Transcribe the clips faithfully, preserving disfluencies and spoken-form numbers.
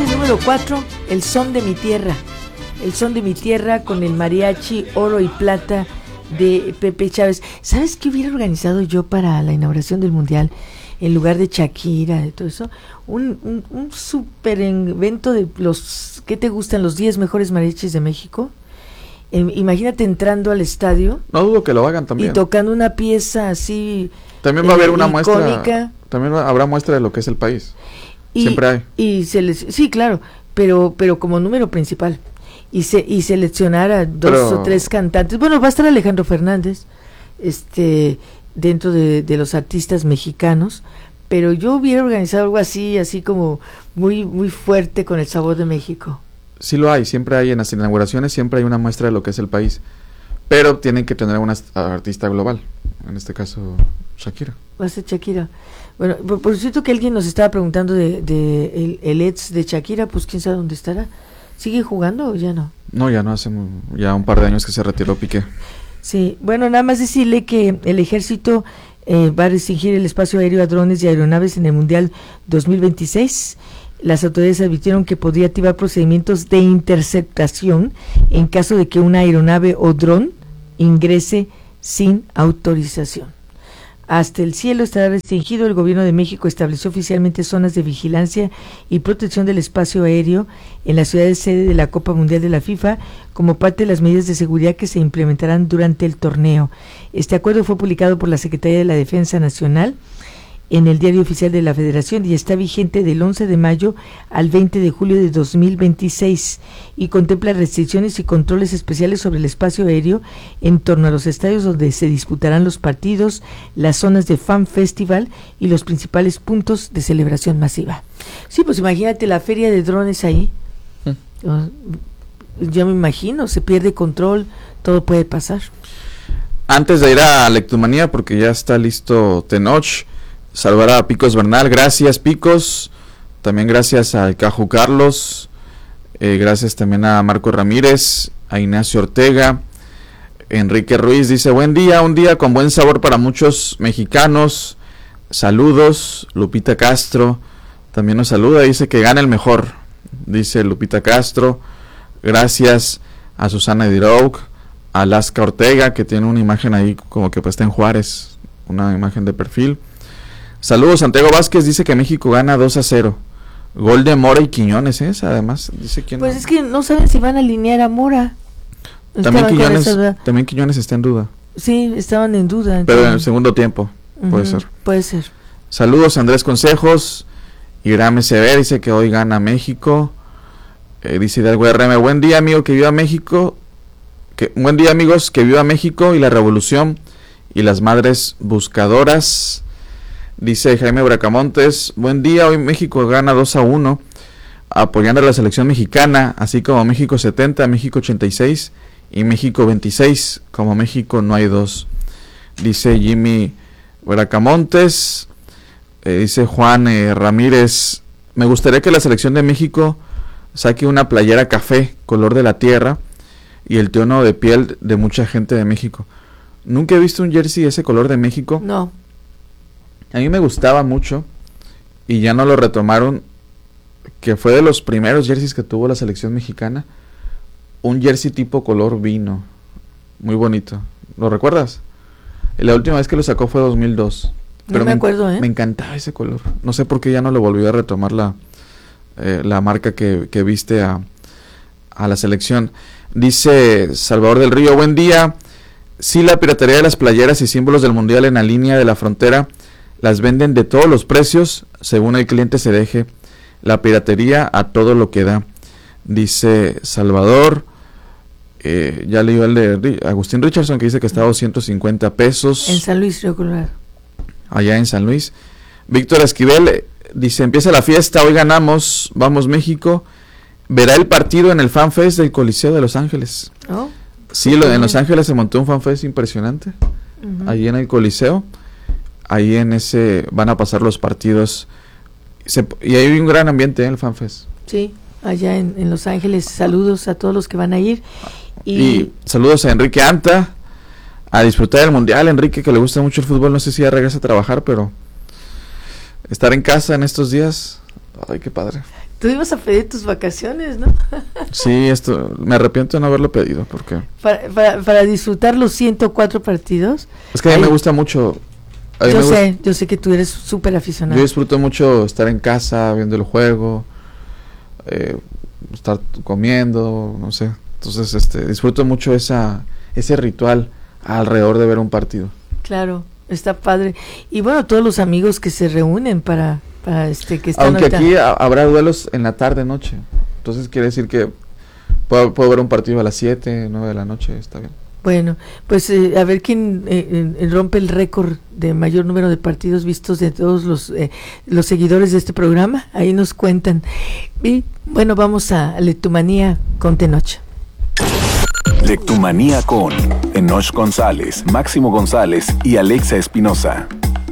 el número cuatro, El Son de mi Tierra. El Son de mi Tierra con el mariachi Oro y Plata de Pepe Chávez. ¿Sabes qué hubiera organizado yo para la inauguración del Mundial? En lugar de Shakira, de todo eso, un, un, un super evento de los, ¿qué te gustan? Los diez mejores mariachis de México. Eh, imagínate entrando al estadio. No dudo que lo hagan también. Y tocando una pieza así. También va a haber una icónica. muestra. También habrá muestra de lo que es el país. Y, Siempre hay. Y se les, sí, claro, pero, pero como número principal. Y se, y seleccionar a dos pero, o tres cantantes. Bueno, va a estar Alejandro Fernández, este, dentro de, de los artistas mexicanos, pero yo hubiera organizado algo así, así como muy, muy fuerte con el sabor de México. Sí lo hay, siempre hay en las inauguraciones, siempre hay una muestra de lo que es el país, pero tienen que tener una artista global, en este caso Shakira. Va a ser Shakira. Bueno, por, por cierto que alguien nos estaba preguntando de, de el, el ex de Shakira, pues quién sabe dónde estará. ¿Sigue jugando o ya no? No, ya no, hace muy, ya un par de años que se retiró Piqué. Sí, bueno, nada más decirle que el ejército eh, va a restringir el espacio aéreo a drones y aeronaves en el Mundial dos mil veintiséis. Las autoridades advirtieron que podría activar procedimientos de interceptación en caso de que una aeronave o dron ingrese sin autorización. Hasta el cielo estará restringido. El gobierno de México estableció oficialmente zonas de vigilancia y protección del espacio aéreo en la ciudad de sede de la Copa Mundial de la FIFA como parte de las medidas de seguridad que se implementarán durante el torneo. Este acuerdo fue publicado por la Secretaría de la Defensa Nacional en el Diario Oficial de la Federación y está vigente del once de mayo al veinte de julio de dos mil veintiséis y contempla restricciones y controles especiales sobre el espacio aéreo en torno a los estadios donde se disputarán los partidos, las zonas de fan festival y los principales puntos de celebración masiva. Sí, pues imagínate la feria de drones ahí. Mm. Yo me imagino, se pierde control, todo puede pasar. Antes de ir a Lectumanía, porque ya está listo Tenoch, saludar a Picos Bernal, gracias Picos, también gracias al Caju Carlos, eh, gracias también a Marco Ramírez, a Ignacio Ortega, Enrique Ruiz dice, buen día, un día con buen sabor para muchos mexicanos, saludos, Lupita Castro, también nos saluda, dice que gana el mejor, dice Lupita Castro, gracias a Susana Dirouk, a Alaska Ortega, que tiene una imagen ahí como que pues está en Juárez, una imagen de perfil. Saludos, Santiago Vázquez dice que México gana dos a cero. Gol de Mora y Quiñones, ¿eh? Además, dice quién. Pues no. Es que no saben si van a alinear a Mora. También Quiñones, también Quiñones está en duda. Sí, estaban en duda. Entonces. Pero en el segundo tiempo, uh-huh, puede ser. Puede ser. Saludos, Andrés Consejos. Irame Sever dice que hoy gana México. Eh, dice Hidalgo R M, buen día, amigo, que viva México. Que, buen día, amigos, que viva México y la revolución y las madres buscadoras. Dice Jaime Bracamontes, buen día, hoy México gana dos a uno, apoyando a la selección mexicana, así como México setenta, México ochenta y seis y México veintiséis, como México no hay dos. Dice Jimmy Bracamontes, eh, dice Juan eh, Ramírez, me gustaría que la selección de México saque una playera café, color de la tierra, y el tono de piel de mucha gente de México. Nunca he visto un jersey de ese color de México. No. A mí me gustaba mucho y ya no lo retomaron, que fue de los primeros jerseys que tuvo la selección mexicana, un jersey tipo color vino, muy bonito. ¿Lo recuerdas? Y la última vez que lo sacó fue dos mil dos. Pero no me, me acuerdo, ¿eh? Me encantaba ese color. No sé por qué ya no lo volvió a retomar la, eh, la marca que, que viste a, a la selección. Dice Salvador del Río, buen día. Sí, la piratería de las playeras y símbolos del mundial en la línea de la frontera las venden de todos los precios, según el cliente se deje. La piratería a todo lo que da, dice Salvador. Eh, ya leyó el de Agustín Richardson, que dice que está a doscientos cincuenta pesos. En San Luis, Río Colorado. Allá en San Luis. Víctor Esquivel eh, dice, empieza la fiesta, hoy ganamos, vamos México. Verá el partido en el Fan Fest del Coliseo de Los Ángeles. Oh, sí, lo, en Los Ángeles se montó un Fan Fest impresionante. Uh-huh. Allí en el Coliseo. Ahí en ese van a pasar los partidos. Se, y hay un gran ambiente en el Fan Fest. Sí, allá en, en Los Ángeles. Saludos a todos los que van a ir. Y, y saludos a Enrique Anta. A disfrutar del Mundial. Enrique, que le gusta mucho el fútbol. No sé si ya regresa a trabajar, pero estar en casa en estos días. Ay, qué padre. Tú ibas a pedir tus vacaciones, ¿no? Sí, esto, me arrepiento de no haberlo pedido, porque... Para, para, para disfrutar los ciento cuatro partidos. Es que a mí Ay, me gusta mucho... Yo me sé, gusta, yo sé que tú eres súper aficionado. Yo disfruto mucho estar en casa, viendo el juego, eh, estar comiendo, no sé. Entonces, este, disfruto mucho esa ese ritual alrededor de ver un partido. Claro, está padre. Y bueno, todos los amigos que se reúnen para... para este que están Aunque ahorita. aquí a, habrá duelos en la tarde, noche. Entonces quiere decir que puedo, puedo ver un partido a las siete, nueve de la noche, está bien. Bueno, pues eh, a ver quién eh, eh, rompe el récord de mayor número de partidos vistos de todos los eh, los seguidores de este programa. Ahí nos cuentan. Y bueno, vamos a Lectumanía con Tenoch. Lectumanía con Tenoch González, Máximo González y Alexa Espinosa.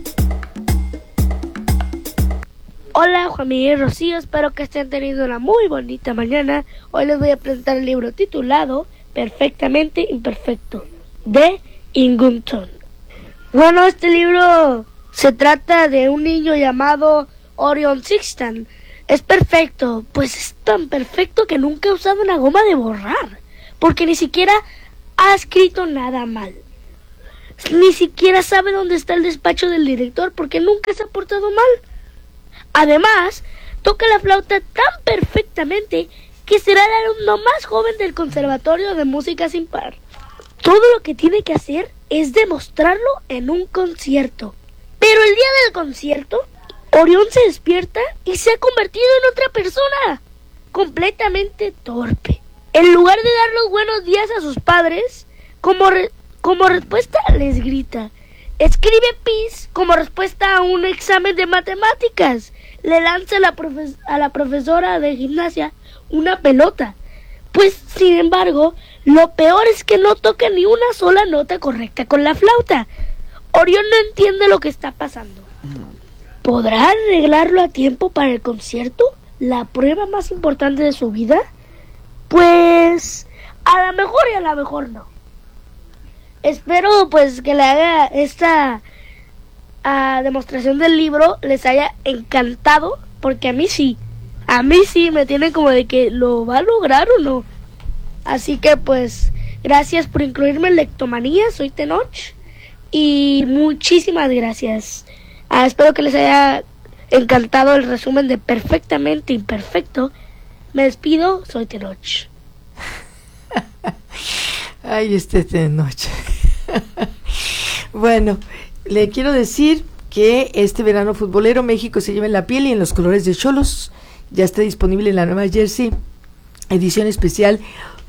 Hola Juan Miguel Rocío, espero que estén teniendo una muy bonita mañana. Hoy les voy a presentar el libro titulado Perfectamente Imperfecto, de Ingunton. Bueno, este libro se trata de un niño llamado Orion Sixtan. Es perfecto, pues es tan perfecto que nunca ha usado una goma de borrar, porque ni siquiera ha escrito nada mal. Ni siquiera sabe dónde está el despacho del director, porque nunca se ha portado mal. Además, toca la flauta tan perfectamente que será el alumno más joven del Conservatorio de Música sin par. Todo lo que tiene que hacer es demostrarlo en un concierto. Pero el día del concierto, Orión se despierta y se ha convertido en otra persona, completamente torpe. En lugar de dar los buenos días a sus padres, como, re- como respuesta les grita. Escribe pis como respuesta a un examen de matemáticas. Le lanza a la, profe- a la profesora de gimnasia una pelota. Pues, sin embargo, lo peor es que no toca ni una sola nota correcta con la flauta. Orión no entiende lo que está pasando. ¿Podrá arreglarlo a tiempo para el concierto? ¿La prueba más importante de su vida? Pues, a lo mejor y a lo mejor no. Espero pues que le haga esta uh, demostración del libro les haya encantado, porque a mí sí, a mí sí me tiene como de que lo va a lograr o no. Así que pues gracias por incluirme en Lectomanía, soy Tenoch y muchísimas gracias. Uh, espero que les haya encantado el resumen de Perfectamente Imperfecto. Me despido, soy Tenoch. Ay, este Tenoch. Bueno, le quiero decir que este verano futbolero México se lleva en la piel y en los colores de Xolos. Ya está disponible en la nueva jersey, edición especial.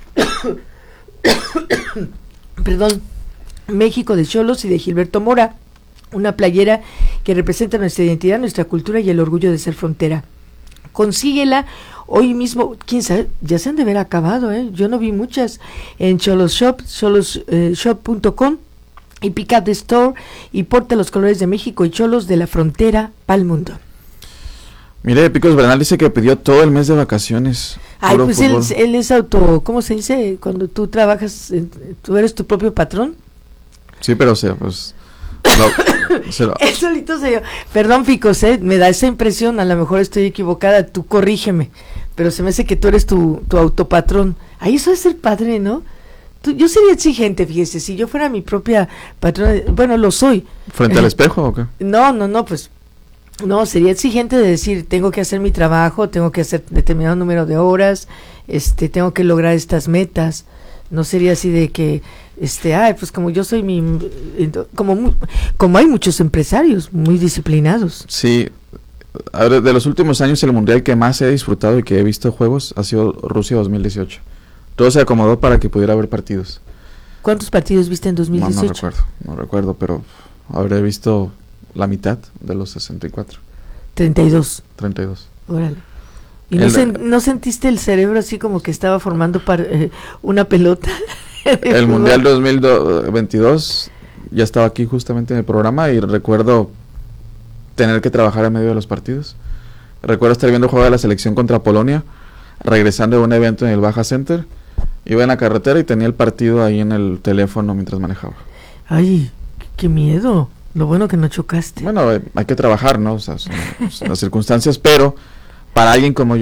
Perdón, México de Xolos y de Gilberto Mora. Una playera que representa nuestra identidad, nuestra cultura y el orgullo de ser frontera. Consíguela hoy mismo, quién sabe, ya se han de haber acabado, ¿eh? Yo no vi muchas en Xolos Shop, xolos shop punto com y Pick Up the Store y porta los colores de México y Xolos de la frontera pa'l mundo. Mire, Picos Bernal dice que pidió todo el mes de vacaciones. Ay, pues él, él es auto, ¿cómo se dice? Cuando tú trabajas, tú eres tu propio patrón. Sí, pero o sea, pues... Lo, se lo... Él solito se dio. Perdón, Picos, ¿eh? Me da esa impresión, a lo mejor estoy equivocada, tú corrígeme, pero se me hace que tú eres tu, tu autopatrón. Ahí eso es ser padre, ¿no? Tú, yo sería exigente, fíjese, si yo fuera mi propia patrona, bueno, lo soy. ¿Frente al espejo o qué? No, no, no, pues, no, sería exigente de decir, tengo que hacer mi trabajo, tengo que hacer determinado número de horas, este, tengo que lograr estas metas. No sería así de que, este, ay, pues como yo soy mi, como, como hay muchos empresarios muy disciplinados. Sí, a ver, de los últimos años el mundial que más he disfrutado y que he visto juegos ha sido Rusia dos mil dieciocho. Todo se acomodó para que pudiera haber partidos. ¿Cuántos partidos viste en dos mil dieciocho? No, no recuerdo, no recuerdo, pero habré visto la mitad de los sesenta y cuatro. treinta y dos. treinta y dos. Órale. ¿Y no, sen, no sentiste el cerebro así como que estaba formando par, eh, una pelota? El Mundial dos mil veintidós ya estaba aquí justamente en el programa y recuerdo tener que trabajar en medio de los partidos. Recuerdo estar viendo el juego de la selección contra Polonia, regresando de un evento en el Baja Center. Iba en la carretera y tenía el partido ahí en el teléfono mientras manejaba. Ay, qué miedo. Lo bueno que no chocaste. Bueno, hay que trabajar, ¿no? O sea, son, son las circunstancias, pero... Para alguien como yo,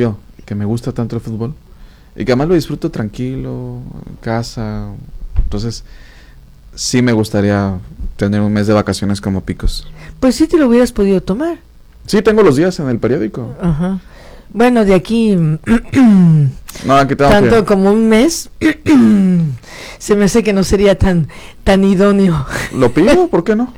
que me gusta tanto el fútbol y que además lo disfruto tranquilo, en casa. Entonces, sí me gustaría tener un mes de vacaciones como Picos. Pues sí te lo hubieras podido tomar. Sí, tengo los días en el periódico. Ajá. Bueno, de aquí no, aquí tengo tanto que... como un mes se me hace que no sería tan tan idóneo. ¿Lo pido? ¿Por qué no?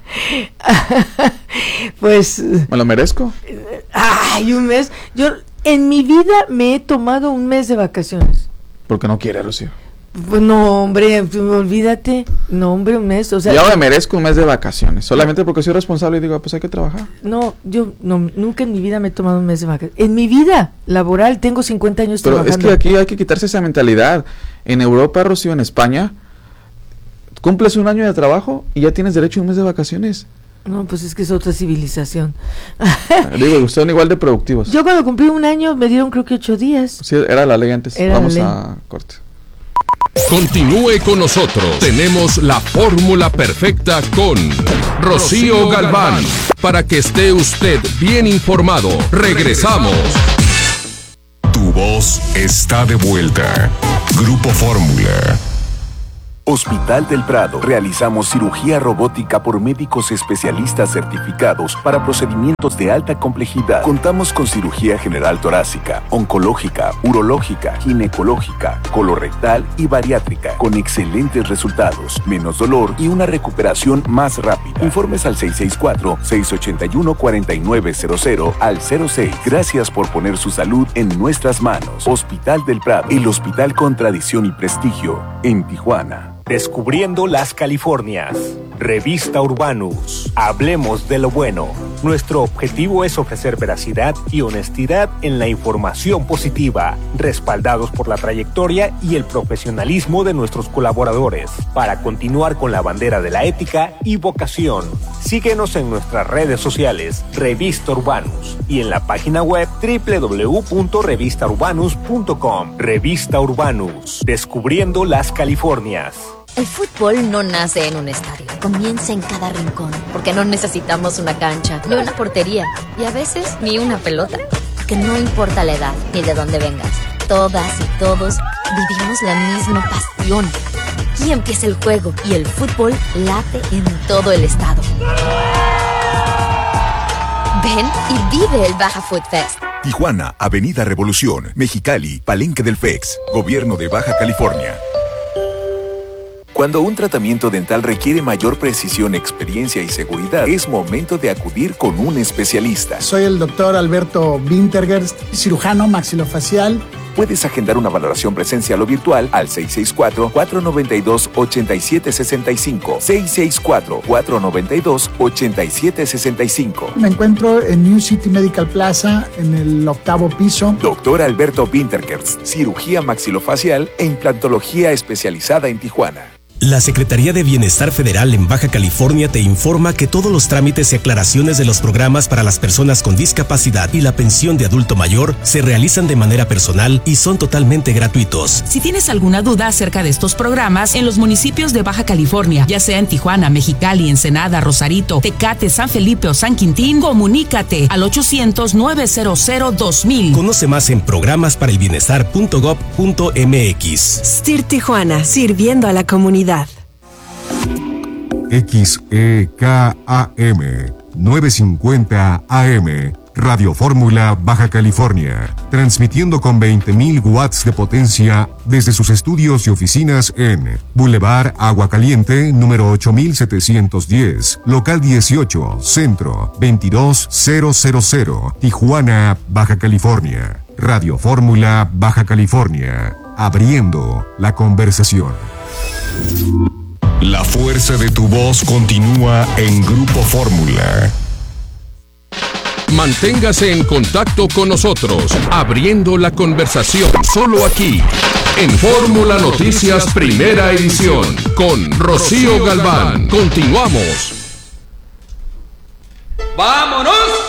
Pues ¿me lo merezco? Ay, un mes. Yo en mi vida me he tomado un mes de vacaciones. ¿Por qué no quiere, Rocío? Pues no, hombre, olvídate. No, hombre, un mes, o sea... Yo me merezco un mes de vacaciones, solamente porque soy responsable y digo, pues hay que trabajar. No, yo no, nunca en mi vida me he tomado un mes de vacaciones. En mi vida laboral tengo cincuenta años Pero trabajando. es que aquí hay que quitarse esa mentalidad. En Europa, Rocío, en España, cumples un año de trabajo y ya tienes derecho a un mes de vacaciones. No, pues es que es otra civilización. Digo, son igual de productivos. Yo cuando cumplí un año me dieron creo que ocho días. Sí, era la ley antes. Era Vamos la ley. a corte. Continúe con nosotros. Tenemos la fórmula perfecta con Rocío Galván para que esté usted bien informado. Regresamos. Tu voz está de vuelta. Grupo Fórmula. Hospital del Prado. Realizamos cirugía robótica por médicos especialistas certificados para procedimientos de alta complejidad. Contamos con cirugía general torácica, oncológica, urológica, ginecológica, colorectal y bariátrica, con excelentes resultados, menos dolor y una recuperación más rápida. Informes al seis seis cuatro, seis ocho uno, cuatro nueve cero cero al cero seis. Gracias por poner su salud en nuestras manos. Hospital del Prado, el hospital con tradición y prestigio en Tijuana. Descubriendo las Californias. Revista Urbanus. Hablemos de lo bueno. Nuestro objetivo es ofrecer veracidad y honestidad en la información positiva, respaldados por la trayectoria y el profesionalismo de nuestros colaboradores, para continuar con la bandera de la ética y vocación. Síguenos en nuestras redes sociales, Revista Urbanus, y en la página web doble u doble u doble u punto revista urbanus punto com. Revista Urbanus. Descubriendo las Californias. El fútbol no nace en un estadio, comienza en cada rincón, porque no necesitamos una cancha, ni una portería, y a veces ni una pelota, porque no importa la edad ni de dónde vengas, todas y todos vivimos la misma pasión. Aquí empieza el juego y el fútbol late en todo el estado. Ven y vive el Baja Food Fest. Tijuana, Avenida Revolución, Mexicali, Palenque del F E X, Gobierno de Baja California. Cuando un tratamiento dental requiere mayor precisión, experiencia y seguridad, es momento de acudir con un especialista. Soy el doctor Alberto Wintergerst, cirujano maxilofacial. Puedes agendar una valoración presencial o virtual al seis seis cuatro, cuatro nueve dos, ocho siete seis cinco, seis seis cuatro, cuatro nueve dos, ocho siete seis cinco. Me encuentro en New City Medical Plaza, en el octavo piso. Doctor Alberto Wintergerst, cirugía maxilofacial e implantología especializada en Tijuana. La Secretaría de Bienestar Federal en Baja California te informa que todos los trámites y aclaraciones de los programas para las personas con discapacidad y la pensión de adulto mayor se realizan de manera personal y son totalmente gratuitos. Si tienes alguna duda acerca de estos programas en los municipios de Baja California, ya sea en Tijuana, Mexicali, Ensenada, Rosarito, Tecate, San Felipe o San Quintín, comunícate al ochocientos, nueve cero cero, dos mil. Conoce más en programas para el bienestar punto gov punto mx. S T I R Tijuana, sirviendo a la comunidad. X E K A M novecientos cincuenta A M, Radio Fórmula Baja California, transmitiendo con veinte mil watts de potencia desde sus estudios y oficinas en Boulevard Agua Caliente, número ocho mil setecientos diez, local dieciocho, Centro, veintidós mil, Tijuana, Baja California. Radio Fórmula Baja California, abriendo la conversación. La fuerza de tu voz continúa en Grupo Fórmula. Manténgase en contacto con nosotros, abriendo la conversación, solo aquí, en Fórmula Noticias Primera Edición, con Rocío Galván. Continuamos. ¡Vámonos!